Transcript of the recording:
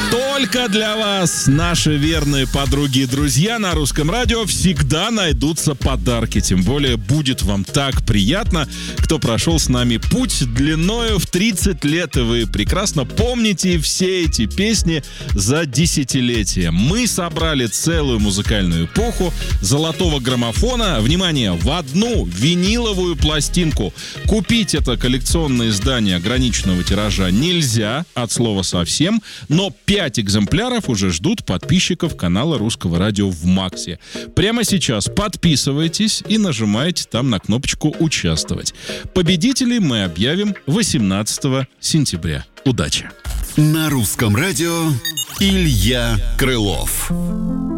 Только для вас, наши верные подруги и друзья, на Русском радио всегда найдутся подарки. Тем более будет вам так приятно, кто прошел с нами путь длиною в 30 лет. И вы прекрасно помните все эти песни за десятилетия. Мы собрали целую музыкальную эпоху золотого граммофона, внимание, в одну виниловую пластинку. Купить это коллекционное издание ограниченного тиража нельзя, от слова совсем, но 5 экземпляров уже ждут подписчиков канала Русского радио в Максе. Прямо сейчас подписывайтесь и нажимайте там на кнопочку «Участвовать». Победителей мы объявим 18 сентября. Удачи! На Русском радио Илья Крылов.